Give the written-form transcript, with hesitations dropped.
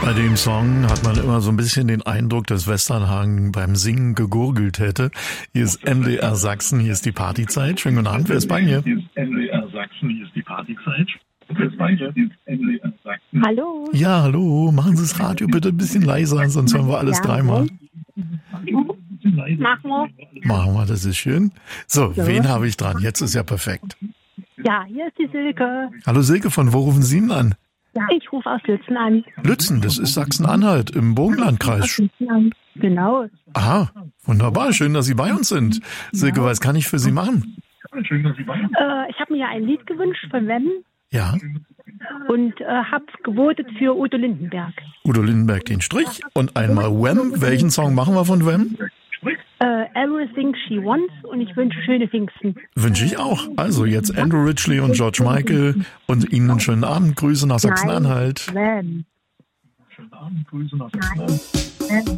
Bei dem Song hat man immer so ein bisschen den Eindruck, dass Westernhagen beim Singen gegurgelt hätte. Hier ist MDR Sachsen, hier ist die Partyzeit. Schönen guten Abend, wer ist bei mir? Hier ist MDR Sachsen, hier ist die Partyzeit. Hallo. Ja, hallo, machen Sie das Radio bitte ein bisschen leiser, sonst hören wir alles dreimal. Machen wir, das ist schön. So, wen habe ich dran? Jetzt ist ja perfekt. Ja, hier ist die Silke. Hallo Silke, von wo rufen Sie denn an? Ich rufe aus Lützen an. Lützen, das ist Sachsen-Anhalt im Burgenlandkreis. Genau. Aha, wunderbar, schön, dass Sie bei uns sind. Silke, was kann ich für Sie machen? Ich habe mir ein Lied gewünscht von Wem Ja, und habe gewotet für Udo Lindenberg. Udo Lindenberg den Strich und einmal Wham. Welchen Song machen wir von Wham? Everything She Wants und ich wünsche schöne Pfingsten. Wünsche ich auch. Also jetzt Andrew Ridgeley und George Michael und Ihnen einen schönen Abend. Grüße nach Sachsen-Anhalt. Wem. Schönen Abend, Grüße nach Sachsen-Anhalt.